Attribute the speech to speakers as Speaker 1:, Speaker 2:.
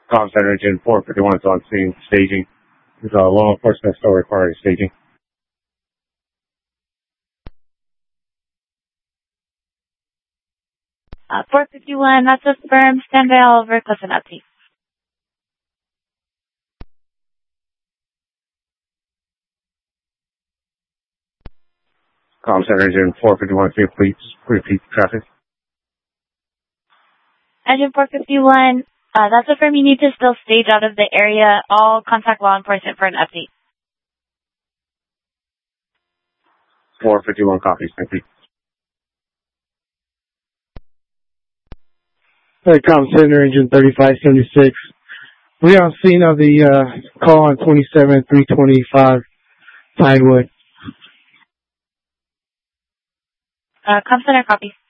Speaker 1: Comm Center Engine 451 is on scene staging. There's law enforcement still requiring staging.
Speaker 2: 451, that's a firm. Stand by, I'll request an update.
Speaker 1: Comm Center Engine 451, can you please repeat traffic?
Speaker 2: Engine 451, that's a firm. You need to still stage out of the area. I'll contact law enforcement for an update.
Speaker 1: 451 copies, thank you.
Speaker 3: Comm Center Engine 3576. We're on scene of the call on 27-325 Pinewood.
Speaker 2: Comm Center, copy.